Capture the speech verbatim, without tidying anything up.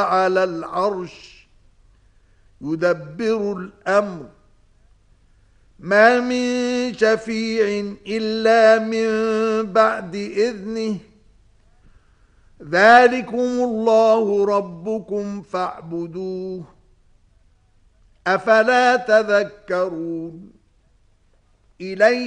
على العرش يدبر الأمر ما من شفيع إلا من بعد إذنه ذلكم الله ربكم فاعبدوه أفلا تذكرون إليه